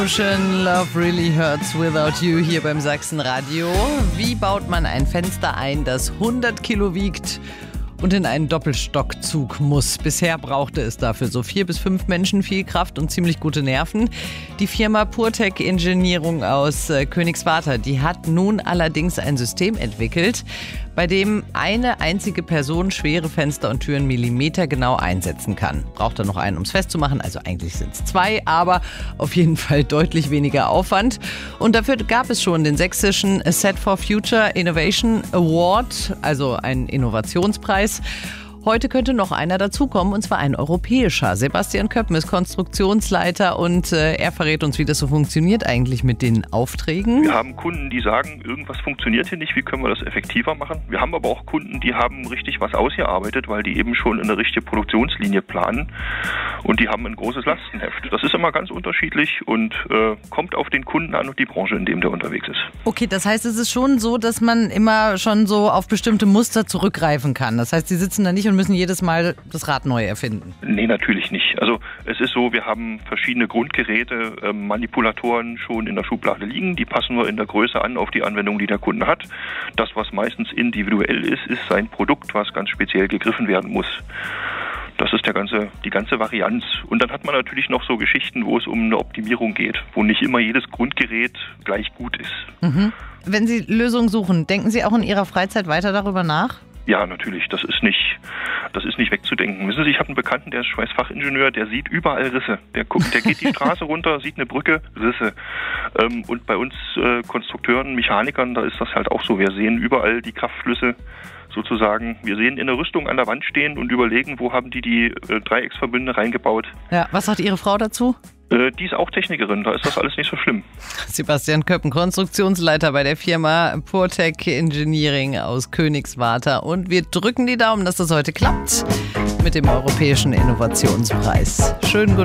Ocean Love Really Hurts Without You hier beim Sachsenradio. Wie baut man ein Fenster ein, das 100 Kilo wiegt und in einen Doppelstockzug muss? Bisher brauchte es dafür so 4 bis 5 Menschen, viel Kraft und ziemlich gute Nerven. Die Firma PureTech Engineering aus Königswarter, die hat nun allerdings ein System entwickelt, bei dem eine einzige Person schwere Fenster und Türen millimetergenau einsetzen kann. Braucht er noch einen, um es festzumachen, also eigentlich sind es 2, aber auf jeden Fall deutlich weniger Aufwand. Und dafür gab es schon den sächsischen Set for Future Innovation Award, also einen Innovationspreis. Heute könnte noch einer dazukommen, und zwar ein europäischer. Sebastian Köppen ist Konstruktionsleiter und er verrät uns, wie das so funktioniert eigentlich mit den Aufträgen. Wir haben Kunden, die sagen, irgendwas funktioniert hier nicht, wie können wir das effektiver machen? Wir haben aber auch Kunden, die haben richtig was ausgearbeitet, weil die eben schon eine richtige Produktionslinie planen und die haben ein großes Lastenheft. Das ist immer ganz unterschiedlich und kommt auf den Kunden an und die Branche, in dem der unterwegs ist. Okay, das heißt, es ist schon so, dass man immer schon so auf bestimmte Muster zurückgreifen kann. Das heißt, Sie sitzen da nicht und müssen jedes Mal das Rad neu erfinden? Nee, natürlich nicht. Also es ist so, wir haben verschiedene Grundgeräte, Manipulatoren schon in der Schublade liegen. Die passen wir in der Größe an auf die Anwendung, die der Kunde hat. Das, was meistens individuell ist, ist sein Produkt, was ganz speziell gegriffen werden muss. Das ist die ganze Varianz. Und dann hat man natürlich noch so Geschichten, wo es um eine Optimierung geht, wo nicht immer jedes Grundgerät gleich gut ist. Mhm. Wenn Sie Lösungen suchen, denken Sie auch in Ihrer Freizeit weiter darüber nach? Ja, natürlich. Das ist nicht wegzudenken. Wissen Sie, ich habe einen Bekannten, der ist Schweißfachingenieur, der sieht überall Risse. Der geht die Straße runter, sieht eine Brücke, Risse. Und bei uns Konstrukteuren, Mechanikern, da ist das halt auch so. Wir sehen überall die Kraftflüsse sozusagen. Wir sehen in der Rüstung an der Wand stehen und überlegen, wo haben die Dreiecksverbünde reingebaut. Ja, was sagt Ihre Frau dazu? Die ist auch Technikerin, da ist das alles nicht so schlimm. Sebastian Köppen, Konstruktionsleiter bei der Firma PureTech Engineering aus Königswarter. Und wir drücken die Daumen, dass das heute klappt mit dem Europäischen Innovationspreis. Schönen guten